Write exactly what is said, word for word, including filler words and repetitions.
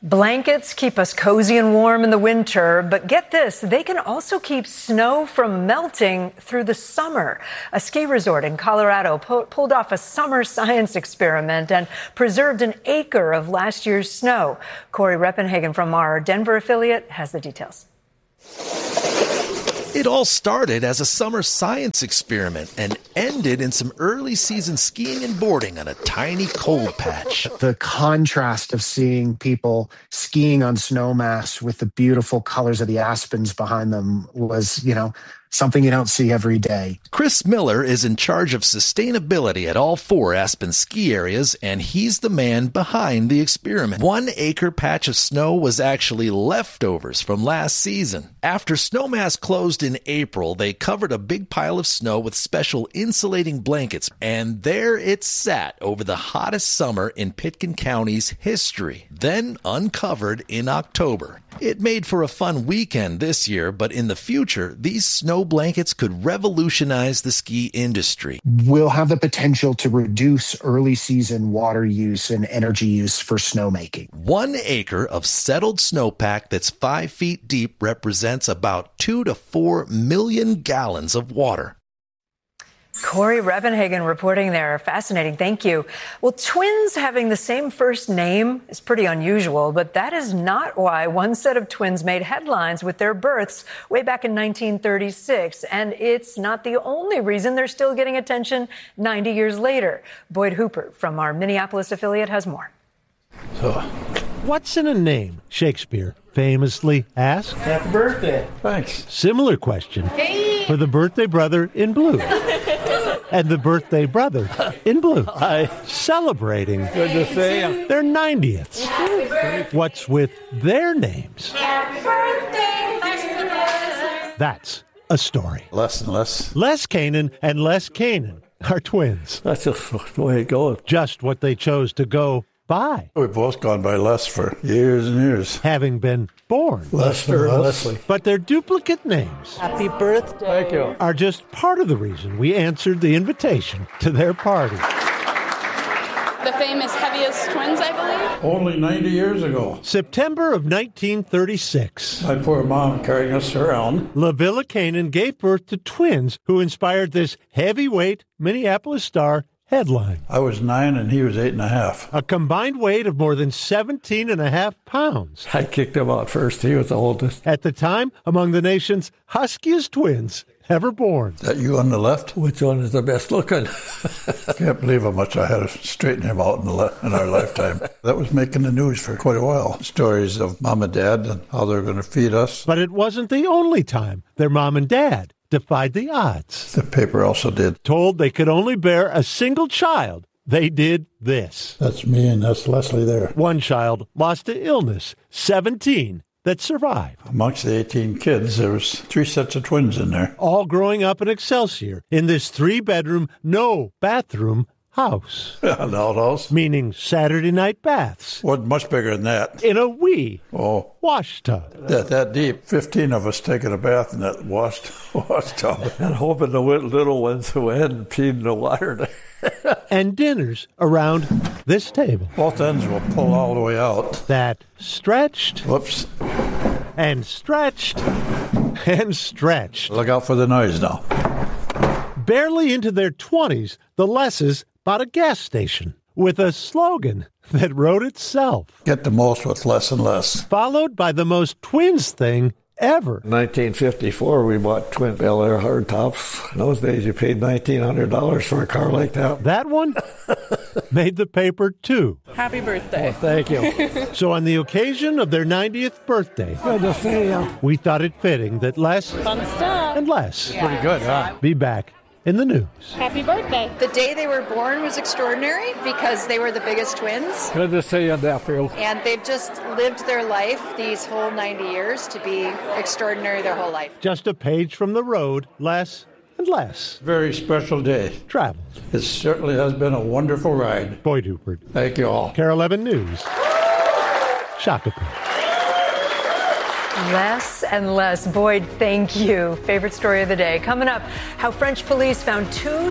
Blankets keep us cozy and warm in the winter, but get this, they can also keep snow from melting through the summer. A ski resort in Colorado po- pulled off a summer science experiment and preserved an acre of last year's snow. Corey Reppenhagen from our Denver affiliate has the details. It all started as a summer science experiment and ended in some early season skiing and boarding on a tiny cold patch. The contrast of seeing people skiing on snowmass with the beautiful colors of the aspens behind them was, you know, something you don't see every day. Chris Miller is in charge of sustainability at all four Aspen ski areas, and he's the man behind the experiment. One acre patch of snow was actually leftovers from last season. After Snowmass closed in April, they covered a big pile of snow with special insulating blankets, and there it sat over the hottest summer in Pitkin County's history, then uncovered in October. It made for a fun weekend this year, but in the future, these snow blankets could revolutionize the ski industry. We'll have the potential to reduce early season water use and energy use for snowmaking. One acre of settled snowpack that's five feet deep represents about two to four million gallons of water. Corey Reppenhagen reporting there. Fascinating. Thank you. Well, twins having the same first name is pretty unusual, but that is not why one set of twins made headlines with their births way back in nineteen thirty-six. And it's not the only reason they're still getting attention ninety years later. Boyd Hooper from our Minneapolis affiliate has more. So, what's in a name? Shakespeare famously asked. Happy birthday. Thanks. Similar question hey. for the birthday brother in blue. And the birthday brother in blue. Hi. Celebrating Good to see you. their ninetieths. What's with their names? Happy birthday, Les. That's a story. Less and less. Les Kanan and Les Kanan are twins. That's just the way it goes. Just what they chose to go by. We've both gone by Les for years and years. Having been born. Lester and Leslie. But their duplicate names. Happy birthday. Thank you. Are just part of the reason we answered the invitation to their party. The famous heaviest twins, I believe. Only ninety years ago. September of nineteen thirty-six. My poor mom carrying us around. LaVilla Kanan gave birth to twins who inspired this heavyweight Minneapolis Star headline. I was nine and he was eight and a half. A combined weight of more than seventeen and a half pounds. I kicked him out first. He was the oldest. At the time, among the nation's huskiest twins ever born. Is that you on the left? Which one is the best looking? Can't believe how much I had to straighten him out in, the le- in our lifetime. That was making the news for quite a while. Stories of mom and dad and how they're going to feed us. But it wasn't the only time their mom and dad defied the odds. The paper also did. Told they could only bear a single child, they did this. That's me and that's Leslie there. One child lost to illness, seventeen that survived. Amongst the eighteen kids, there was three sets of twins in there. All growing up in Excelsior in this three-bedroom, no-bathroom house. An outhouse. Meaning Saturday night baths. Wasn't much bigger than that. In a wee oh. wash tub. That, that deep. Fifteen of us taking a bath in that washed wash tub. And hoping the little ones who hadn't peed in the water. And dinners around this table. Both ends will pull all the way out. That stretched. Whoops. And stretched. And stretched. Look out for the noise now. Barely into their twenties, the Lesses bought a gas station with a slogan that wrote itself. Get the most with less and less. Followed by the most twins thing ever. nineteen fifty-four, we bought twin Bel Air hardtops. In those days, you paid nineteen hundred dollars for a car like that. That one made the paper, too. Happy birthday. Well, thank you. So on the occasion of their ninetieth birthday, Good to see you. we thought it fitting that Les Fun stuff. and Les Pretty good, huh? be back in the news. Happy birthday. The day they were born was extraordinary because they were the biggest twins. Good to see you, Duffield. And they've just lived their life, these whole ninety years, to be extraordinary their whole life. Just a page from the road, Les and Les Very special day. traveled. It certainly has been a wonderful ride. Boyd Hooper, Thank you all. K A R E eleven News, Shakopee. Les and Les. Boyd, thank you. Favorite story of the day. Coming up, how French police found two